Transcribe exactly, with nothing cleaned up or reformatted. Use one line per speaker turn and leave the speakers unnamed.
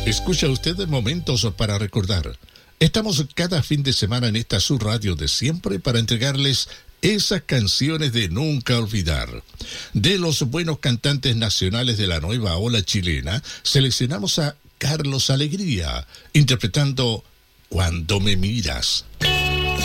Escucha usted Momentos para Recordar. Estamos cada fin de semana en esta su radio de siempre para entregarles esas canciones de nunca olvidar. De los buenos cantantes nacionales de la nueva ola chilena, seleccionamos a Carlos Alegría, interpretando Cuando me miras.